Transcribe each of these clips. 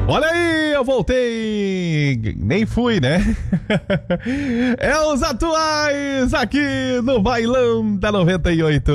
Olha aí, eu voltei, nem fui, né? É os atuais aqui no Bailão da 98.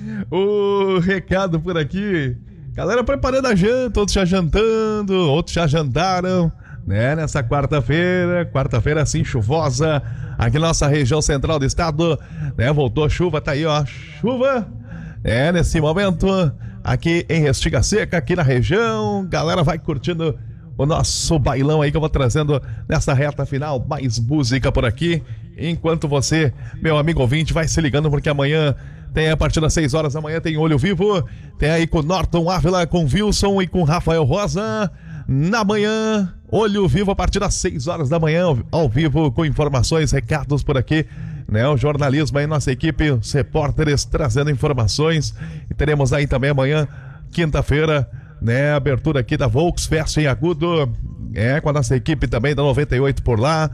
O recado por aqui, galera preparando a janta, outros já jantando, outros já jantaram, né? Nessa quarta-feira assim chuvosa, aqui na nossa região central do estado, né? Voltou a chuva, tá aí ó, chuva, nesse momento, aqui em Restinga Seca, aqui na região, galera vai curtindo o nosso bailão aí que eu vou trazendo nessa reta final, mais música por aqui, enquanto você, meu amigo ouvinte, vai se ligando, porque amanhã tem a partir das 6 horas da manhã, tem Olho Vivo, tem aí com Norton Ávila, com Wilson e com Rafael Rosa, na manhã, Olho Vivo a partir das 6 horas da manhã, ao vivo, com informações, recados por aqui, né? O jornalismo aí, nossa equipe, os repórteres trazendo informações, e teremos aí também amanhã, quinta-feira, né, abertura aqui da Volksfest em Agudo, com a nossa equipe também da 98 por lá,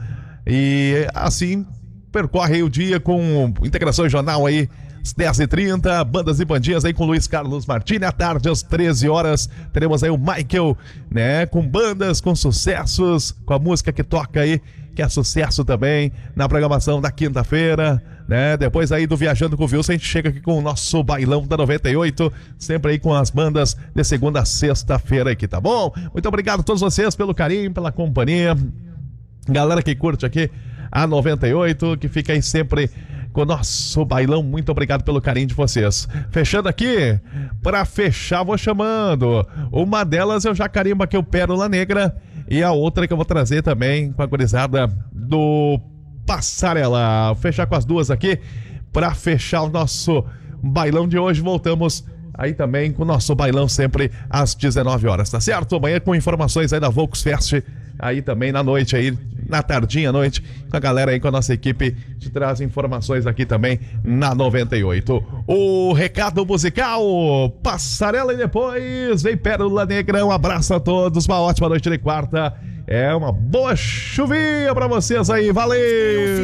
e assim percorre aí o dia com integração jornal aí às 10h30, bandas e bandinhas aí com Luiz Carlos Martini. À tarde às 13 horas teremos aí o Michael, né, com bandas, com sucessos, com a música que toca aí, que é sucesso também na programação da quinta-feira, né? Depois aí do Viajando com o Wilson, a gente chega aqui com o nosso bailão da 98, sempre aí com as bandas de segunda a sexta-feira aqui, tá bom? Muito obrigado a todos vocês pelo carinho, pela companhia, galera que curte aqui a 98, que fica aí sempre com o nosso bailão. Muito obrigado pelo carinho de vocês. Fechando aqui, pra fechar vou chamando, uma delas é o Jacarimba, que é o Pérola Negra, e a outra que eu vou trazer também com a gurizada do Passarela. Vou fechar com as duas aqui pra fechar o nosso bailão de hoje. Voltamos aí também com o nosso bailão sempre às 19 horas, tá certo? Amanhã com informações aí da Volksfest, aí também na noite aí, na tardinha à noite, com a galera aí, com a nossa equipe, te traz informações aqui também na 98. O recado musical, Passarela, e depois vem Pérola Negra. Um abraço a todos, uma ótima noite de quarta, uma boa chuvinha pra vocês aí, valeu!